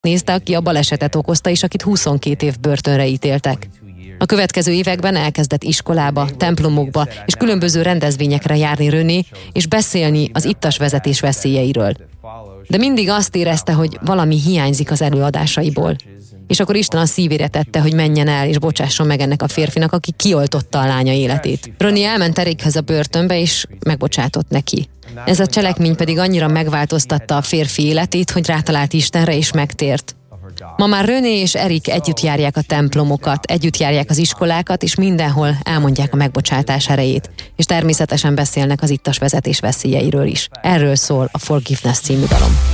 nézte, aki a balesetet okozta, és akit 22 év börtönre ítéltek. A következő években elkezdett iskolába, templomokba és különböző rendezvényekre járni René, és beszélni az ittas vezetés veszélyeiről. De mindig azt érezte, hogy valami hiányzik az előadásaiból. És akkor Isten a szívére tette, hogy menjen el és bocsásson meg ennek a férfinak, aki kioltotta a lánya életét. René elment Erichez a börtönbe, és megbocsátott neki. Ez a cselekmény pedig annyira megváltoztatta a férfi életét, hogy rátalált Istenre és megtért. Ma már René és Eric együtt járják a templomokat, együtt járják az iskolákat, és mindenhol elmondják a megbocsátás erejét. És természetesen beszélnek az ittas vezetés veszélyeiről is. Erről szól a Forgiveness című dalom.